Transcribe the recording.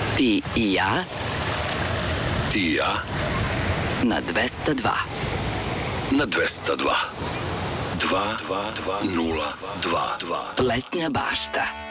Ti i ja Ti i ja na 202. na 202. 2 0 2 2. Letnja bašta.